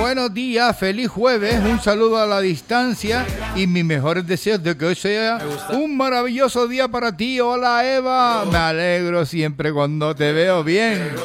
Buenos días, feliz jueves, un saludo a la distancia y mis mejores deseos de que hoy sea un maravilloso día para ti. Hola Eva, me alegro siempre cuando te veo bien.